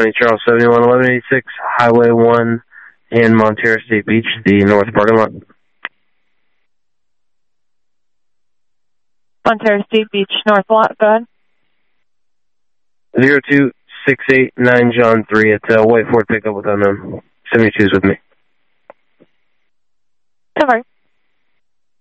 County, Charles 71, 1186, Highway 1 in Montero State Beach, the north parking lot. Montero State Beach, north lot, go ahead. 02689 John 3 at White Ford pickup with unknown. 72's with me. Over.